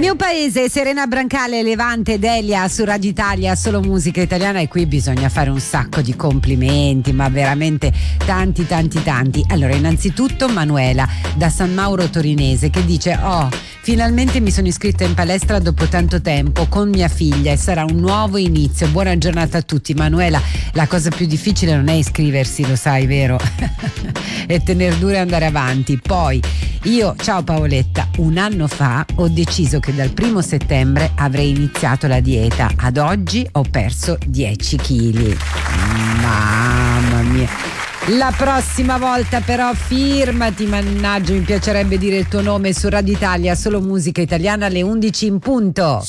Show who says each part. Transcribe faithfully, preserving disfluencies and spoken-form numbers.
Speaker 1: mio paese, Serena Brancale, Levante, Delia su Radio Italia, solo musica italiana, e qui bisogna fare un sacco di complimenti, ma veramente tanti tanti tanti. Allora, innanzitutto Manuela da San Mauro Torinese che dice: oh, finalmente mi sono iscritta in palestra dopo tanto tempo con mia figlia e sarà un nuovo inizio. Buona giornata a tutti. Manuela, la cosa più difficile non è iscriversi, lo sai, vero? E tener duro e andare avanti. Poi io, ciao Paoletta, un anno fa ho deciso che dal primo settembre avrei iniziato la dieta. Ad oggi ho perso dieci chili. Mamma mia. La prossima volta però firmati, mannaggia, mi piacerebbe dire il tuo nome su Radio Italia, solo musica italiana alle undici in punto.